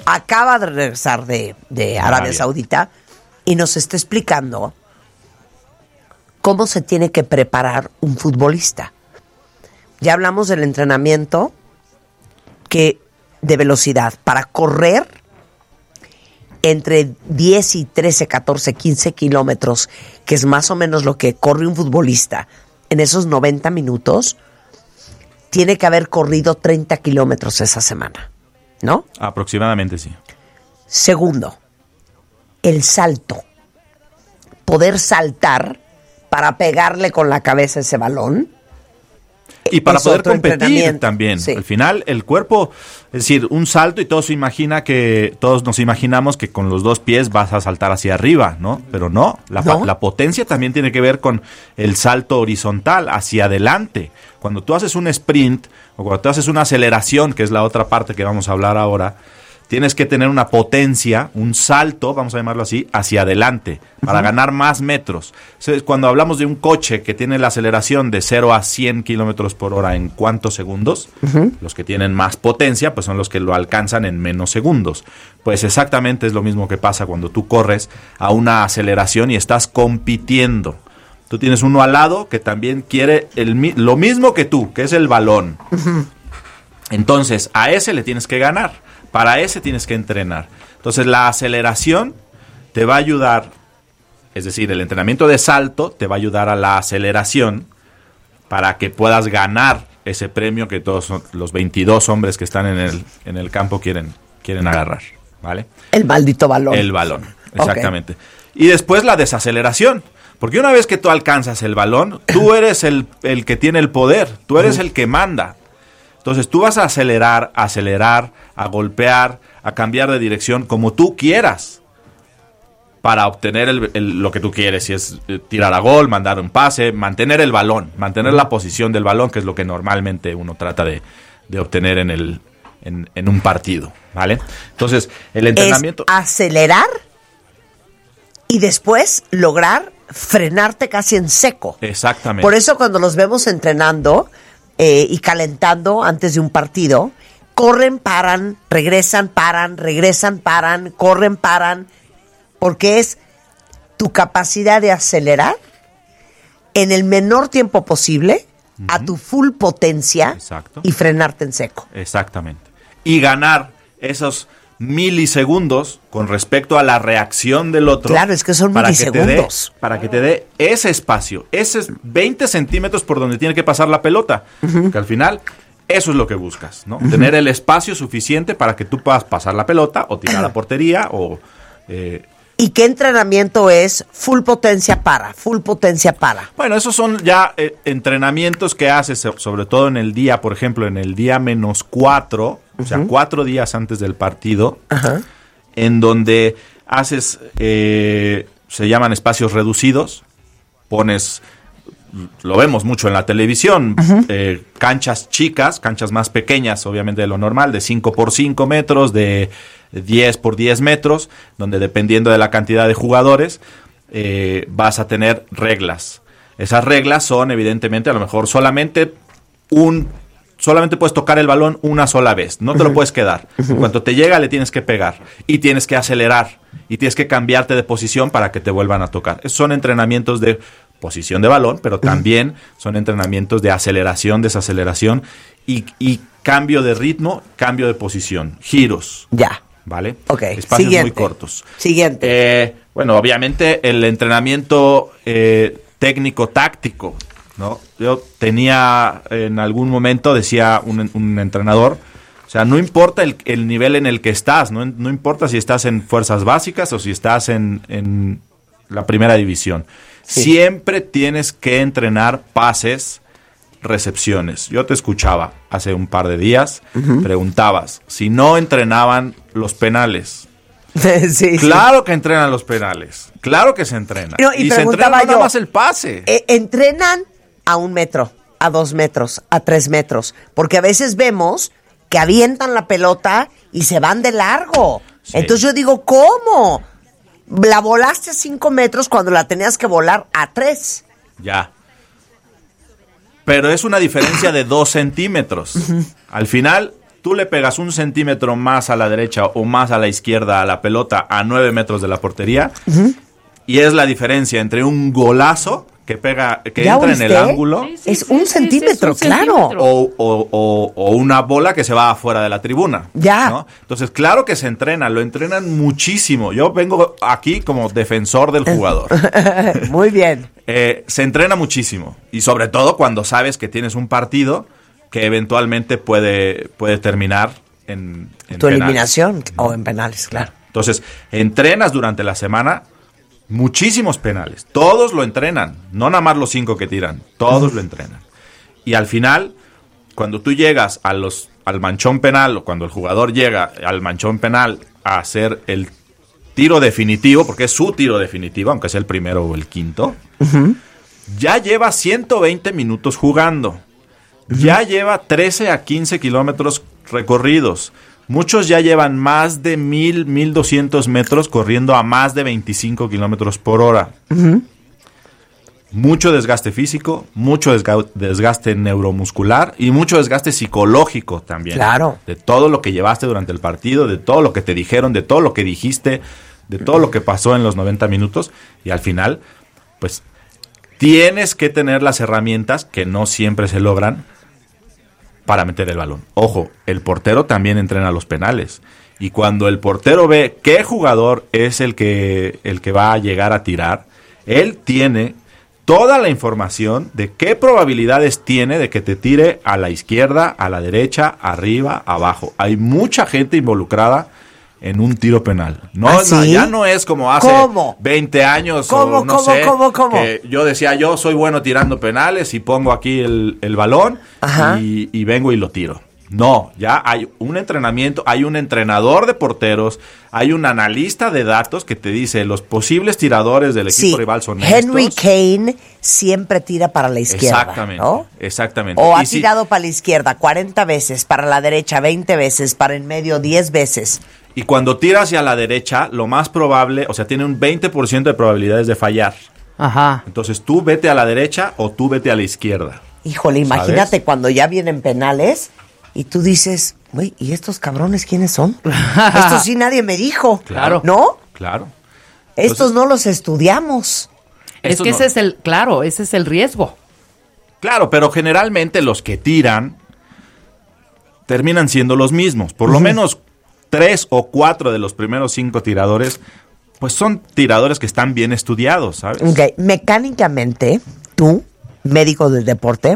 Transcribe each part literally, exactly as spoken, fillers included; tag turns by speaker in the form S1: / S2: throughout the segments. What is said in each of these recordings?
S1: acaba de regresar de, de Arabia, Arabia Saudita y nos está explicando cómo se tiene que preparar un futbolista. Ya hablamos del entrenamiento que de velocidad para correr entre diez y trece, catorce, quince kilómetros, que es más o menos lo que corre un futbolista en esos noventa minutos, tiene que haber corrido treinta kilómetros esa semana, ¿no?
S2: Aproximadamente, sí.
S1: Segundo, el salto. Poder saltar para pegarle con la cabeza ese balón.
S2: Y para es poder competir también. Sí. Al final, el cuerpo, es decir, un salto y todos se imagina que, todos nos imaginamos que con los dos pies vas a saltar hacia arriba, ¿no? Pero no, la, ¿No? la potencia también tiene que ver con el salto horizontal, hacia adelante. Cuando tú haces un sprint o cuando tú haces una aceleración, que es la otra parte que vamos a hablar ahora, tienes que tener una potencia, un salto, vamos a llamarlo así, hacia adelante, para uh-huh. ganar más metros. Cuando hablamos de un coche que tiene la aceleración de cero a cien kilómetros por hora en ¿cuántos segundos? Uh-huh. Los que tienen más potencia, pues son los que lo alcanzan en menos segundos. Pues exactamente es lo mismo que pasa cuando tú corres a una aceleración y estás compitiendo. Tú tienes uno al lado que también quiere el, lo mismo que tú, que es el balón. Uh-huh. Entonces, a ese le tienes que ganar. Para ese tienes que entrenar. Entonces, la aceleración te va a ayudar, es decir, el entrenamiento de salto te va a ayudar a la aceleración para que puedas ganar ese premio que todos los veintidós hombres que están en el, en el campo quieren, quieren agarrar, ¿vale?
S1: El maldito balón.
S2: El balón, exactamente. Okay. Y después la desaceleración. Porque una vez que tú alcanzas el balón, tú eres el, el que tiene el poder, tú eres uh-huh. el que manda. Entonces tú vas a acelerar, a acelerar, a golpear, a cambiar de dirección como tú quieras para obtener el, el, lo que tú quieres. Si es tirar a gol, mandar un pase, mantener el balón, mantener la posición del balón, que es lo que normalmente uno trata de, de obtener en, el, en, en un partido, ¿vale? Entonces, el entrenamiento...
S1: Es acelerar y después lograr frenarte casi en seco.
S2: Exactamente.
S1: Por eso cuando los vemos entrenando... Eh, y calentando antes de un partido, corren, paran, regresan, paran, regresan, paran, corren, paran, porque es tu capacidad de acelerar en el menor tiempo posible uh-huh. a tu full potencia. Exacto. Y frenarte en seco.
S2: Exactamente. Y ganar esos milisegundos con respecto a la reacción del otro.
S1: Claro, es que son para milisegundos.
S2: Que dé, para que te dé ese espacio, esos veinte centímetros por donde tiene que pasar la pelota. Uh-huh. Que al final, eso es lo que buscas, ¿no? Uh-huh. Tener el espacio suficiente para que tú puedas pasar la pelota o tirar a la portería o... Eh,
S1: ¿Y qué entrenamiento es full potencia para, full potencia para?
S2: Bueno, esos son ya eh, entrenamientos que haces, sobre todo en el día, por ejemplo, en el día menos cuatro, uh-huh. o sea, cuatro días antes del partido, uh-huh. en donde haces, eh, se llaman espacios reducidos, pones, lo vemos mucho en la televisión, uh-huh. eh, canchas chicas, canchas más pequeñas, obviamente de lo normal, de cinco por cinco metros, de diez por diez metros, donde dependiendo de la cantidad de jugadores, eh, vas a tener reglas. Esas reglas son, evidentemente, a lo mejor solamente un... Solamente puedes tocar el balón una sola vez, no te uh-huh. lo puedes quedar. Uh-huh. Cuando te llega le tienes que pegar y tienes que acelerar y tienes que cambiarte de posición para que te vuelvan a tocar. Esos son entrenamientos de posición de balón, pero también uh-huh. son entrenamientos de aceleración, desaceleración y, y cambio de ritmo, cambio de posición, giros.
S1: Ya.
S2: ¿Vale?
S1: Ok.
S2: Espacios
S1: Siguiente.
S2: muy cortos.
S1: Siguiente.
S2: Eh, bueno, obviamente el entrenamiento eh, técnico-táctico, ¿no? Yo tenía en algún momento, decía un, un entrenador, o sea, no importa el, el nivel en el que estás, ¿no? no importa si estás en fuerzas básicas o si estás en, en la primera división. Sí. Siempre tienes que entrenar pases, recepciones. Yo te escuchaba hace un par de días, uh-huh. preguntabas si no entrenaban los penales.
S1: sí,
S2: claro
S1: sí.
S2: que entrenan los penales, claro que se entrenan.
S1: No, y
S2: y se entrena
S1: yo,
S2: nada más el pase.
S1: Eh, entrenan a un metro, a dos metros, a tres metros, porque a veces vemos que avientan la pelota y se van de largo. Sí. Entonces yo digo, ¿cómo? La volaste a cinco metros cuando la tenías que volar a tres.
S2: Ya. Pero es una diferencia de dos centímetros. Uh-huh. Al final, tú le pegas un centímetro más a la derecha o más a la izquierda a la pelota a nueve metros de la portería, uh-huh. y es la diferencia entre un golazo que pega, que entra
S1: oíste?
S2: en el ángulo.
S1: Sí, sí, es un sí, centímetro, sí, es un claro. Centímetro.
S2: O, o, o, o una bola que se va afuera de la tribuna.
S1: Ya.
S2: ¿no? Entonces, claro que se entrena, lo entrenan muchísimo. Yo vengo aquí como defensor del jugador.
S1: Muy bien.
S2: Eh, se entrena muchísimo. Y sobre todo cuando sabes que tienes un partido que eventualmente puede, puede terminar en, en
S1: tu
S2: penales.
S1: eliminación o en penales, claro.
S2: Entonces, entrenas durante la semana muchísimos penales. Todos lo entrenan. No nada más los cinco que tiran. Todos uh-huh. lo entrenan. Y al final, cuando tú llegas a los, al manchón penal, o cuando el jugador llega al manchón penal a hacer el tiro definitivo, porque es su tiro definitivo, aunque sea el primero o el quinto, uh-huh. ya lleva ciento veinte minutos jugando. Uh-huh. Ya lleva trece a quince kilómetros recorridos. Muchos ya llevan más de mil, mil doscientos metros corriendo a más de veinticinco kilómetros por hora. Uh-huh. Mucho desgaste físico, mucho desga- desgaste neuromuscular y mucho desgaste psicológico también.
S1: Claro.
S2: De todo lo que llevaste durante el partido, de todo lo que te dijeron, de todo lo que dijiste, de todo lo que pasó en los noventa minutos. Y al final, pues, tienes que tener las herramientas que no siempre se logran para meter el balón. Ojo, el portero también entrena los penales. Y cuando el portero ve qué jugador es el que, el que va a llegar a tirar, él tiene toda la información de qué probabilidades tiene de que te tire a la izquierda, a la derecha, arriba, abajo. Hay mucha gente involucrada en un tiro penal. No,
S1: ¿Ah, sí?
S2: no, ya no es como hace
S1: ¿Cómo?
S2: veinte años
S1: ¿Cómo,
S2: o no
S1: cómo,
S2: sé,
S1: cómo, cómo?
S2: que yo decía, yo soy bueno tirando penales y pongo aquí el, el balón y, y vengo y lo tiro. No, ya hay un entrenamiento, hay un entrenador de porteros, hay un analista de datos que te dice los posibles tiradores del equipo
S1: sí,
S2: rival son estos.
S1: Henry Kane siempre tira para la izquierda,
S2: Exactamente,
S1: ¿no?
S2: exactamente.
S1: O
S2: Y
S1: ha
S2: si,
S1: tirado para la izquierda cuarenta veces, para la derecha veinte veces, para en medio diez veces.
S2: Y cuando tira hacia la derecha, lo más probable, o sea, tiene un veinte por ciento de probabilidades de fallar.
S3: Ajá.
S2: Entonces tú vete a la derecha o tú vete a la izquierda.
S1: Híjole, imagínate ¿sabes? Cuando ya vienen penales y tú dices, güey, ¿y estos cabrones quiénes son? Estos sí nadie me dijo.
S2: Claro.
S1: ¿No?
S2: Claro.
S1: Estos Entonces, no los estudiamos.
S3: Es que no. ese es el, claro, ese es el riesgo.
S2: Claro, pero generalmente los que tiran terminan siendo los mismos. Por lo uh-huh. menos tres o cuatro de los primeros cinco tiradores, pues son tiradores que están bien estudiados, ¿sabes?
S1: Ok, mecánicamente, tú, médico del deporte,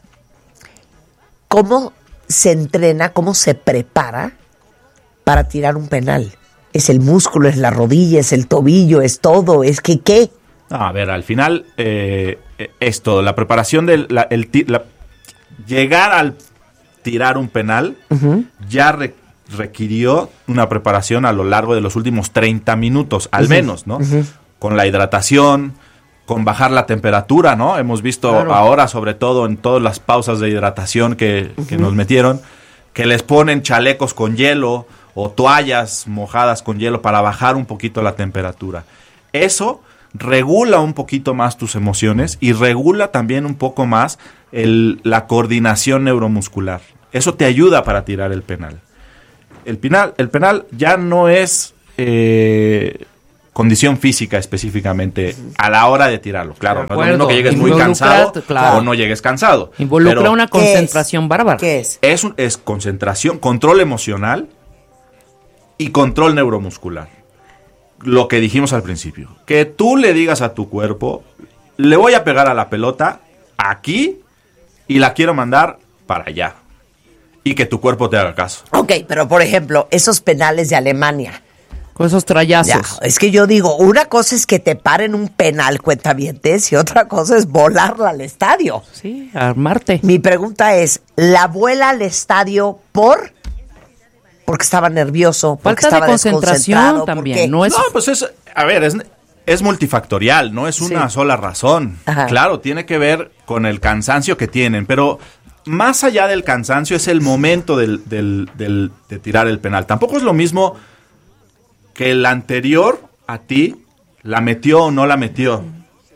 S1: ¿cómo se entrena, cómo se prepara para tirar un penal? ¿Es el músculo, es la rodilla, es el tobillo, es todo? ¿Es que qué?
S2: A ver, al final eh, es todo. La preparación del la, el, la, llegar al tirar un penal uh-huh. ya re, requirió una preparación a lo largo de los últimos treinta minutos, al uh-huh. menos, ¿no? Uh-huh. Con la hidratación, con bajar la temperatura, ¿no? Hemos visto claro. ahora, sobre todo en todas las pausas de hidratación que, uh-huh. que nos metieron, que les ponen chalecos con hielo o toallas mojadas con hielo para bajar un poquito la temperatura. Eso regula un poquito más tus emociones y regula también un poco más el, la coordinación neuromuscular. Eso te ayuda para tirar el penal. El penal, el penal ya no es eh, condición física específicamente a la hora de tirarlo. Claro, no es lo mismo que llegues muy cansado claro. o no llegues cansado.
S3: Involucra pero una concentración
S1: ¿qué
S3: bárbara.
S1: ¿Qué es?
S2: Es, un, es concentración, control emocional y control neuromuscular. Lo que dijimos al principio. Que tú le digas a tu cuerpo, le voy a pegar a la pelota aquí y la quiero mandar para allá. Y que tu cuerpo te haga caso.
S1: Ok, pero por ejemplo, esos penales de Alemania.
S3: Con esos trayazos.
S1: Ya, es que yo digo, una cosa es que te paren un penal, cuentavientes, y otra cosa es volarla al estadio.
S3: Sí, armarte.
S1: Mi pregunta es, ¿la vuela al estadio por...? Porque estaba nervioso, porque
S3: falta
S1: estaba
S3: de concentración también. No, es...
S2: no, pues es, a ver, es, es multifactorial, no es una sí. sola razón. Ajá. Claro, tiene que ver con el cansancio que tienen, pero más allá del cansancio es el momento del, del, del, de tirar el penal. Tampoco es lo mismo que el anterior a ti la metió o no la metió.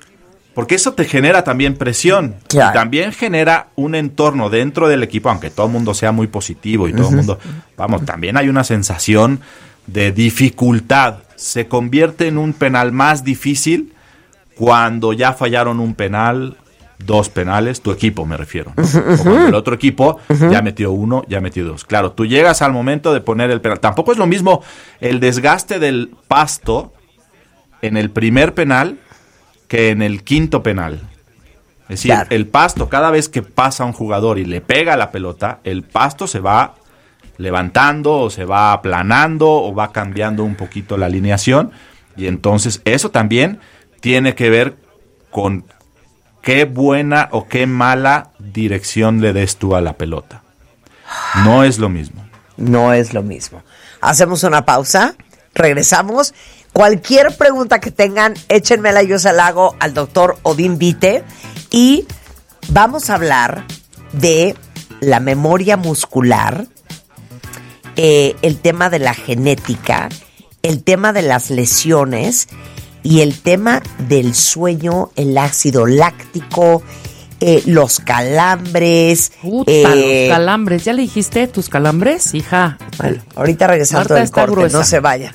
S2: Porque eso te genera también presión. Claro. Y también genera un entorno dentro del equipo, aunque todo el mundo sea muy positivo y todo el uh-huh. mundo... Vamos, también hay una sensación de dificultad. Se convierte en un penal más difícil cuando ya fallaron un penal, dos penales, tu equipo me refiero, ¿no? Uh-huh. O cuando el otro equipo uh-huh. ya metió uno, ya metió dos. Claro, tú llegas al momento de poner el penal. Tampoco es lo mismo el desgaste del pasto en el primer penal que en el quinto penal. Es decir, claro. el pasto, cada vez que pasa un jugador y le pega la pelota, el pasto se va levantando o se va aplanando o va cambiando un poquito la alineación, y entonces eso también tiene que ver con qué buena o qué mala dirección le des tú a la pelota. No es lo mismo.
S1: No es lo mismo. Hacemos una pausa, regresamos. Cualquier pregunta que tengan, échenmela, yo se la hago al doctor Odín Vite. Y vamos a hablar de la memoria muscular, eh, el tema de la genética, el tema de las lesiones y el tema del sueño, el ácido láctico, eh, los calambres.
S3: Puta, eh, los calambres. ¿Ya le dijiste tus calambres, hija?
S1: Bueno, ahorita regresando del corte, gruesa. No se vaya.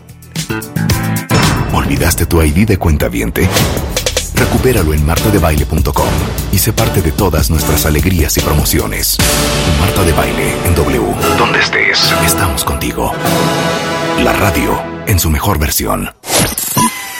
S4: ¿Olvidaste tu I D de cuentaviente? Recupéralo en marta de baile punto com y sé parte de todas nuestras alegrías y promociones. Marta de Baile en W. Donde estés, estamos contigo. La radio en su mejor versión.